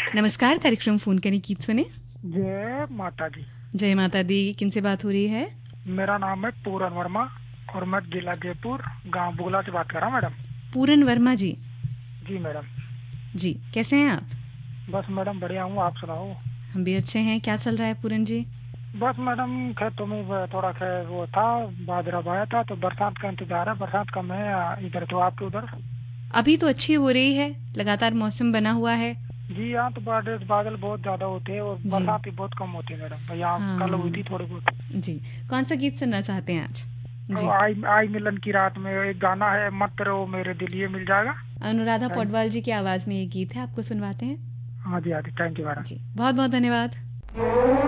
नमस्कार, कार्यक्रम फोन करें गीत सुने। जय माता दी। जय माता दी। किनसे बात हो रही है? मेरा नाम है पूरन वर्मा और मैं जिला जयपुर गांव बुगला से बात कर रहा हूँ मैडम। पूरन वर्मा जी। जी मैडम। जी, कैसे हैं आप? बस मैडम बढ़िया हूँ, आप सुनाओ। हम भी अच्छे हैं। क्या चल रहा है पूरन जी? बस मैडम खेतों में थोड़ा वो था, बाजरा बाया था तो बरसात का इंतजार है। बरसात कम है इधर, तो आपके उधर? अभी तो अच्छी हो रही है, लगातार मौसम बना हुआ है। जी यहाँ तो बादल बहुत ज्यादा होते हैं और जी। बरसात भी बहुत कम होती है मैडम। यहाँ कल हुई थी थोड़ी बहुत। जी, कौन सा गीत सुनना चाहते हैं आज? तो जी, आई मिलन की रात में एक गाना है, मत रहो मेरे दिल, ये मिल जाएगा। अनुराधा पौडवाल जी की आवाज में ये गीत है, आपको सुनवाते हैं। हाँ जी हाँ जी, थैंक यू मैडम। जी, बहुत बहुत धन्यवाद।